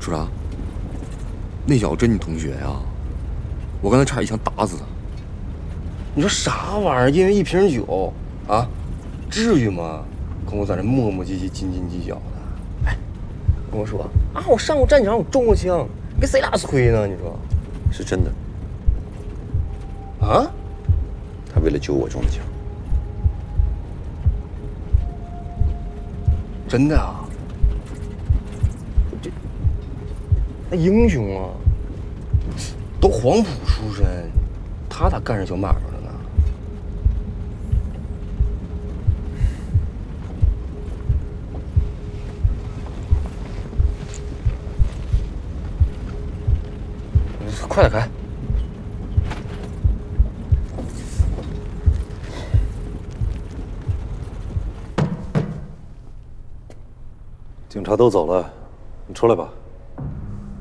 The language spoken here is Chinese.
说啥？那小子真你同学呀？我刚才差点一枪打死他。 你说啥玩意儿？因为一瓶酒啊，至于吗？跟我在这磨磨唧唧、斤斤计较的。哎，跟我说啊，我上过战场，我中过枪，跟谁俩吹呢？你说是真的。 啊？ 他为了救我中的枪。 真的啊？这那英雄啊，都黄埔出身，他咋干上小买卖了呢？快点开！ 警察都走了，你出来吧。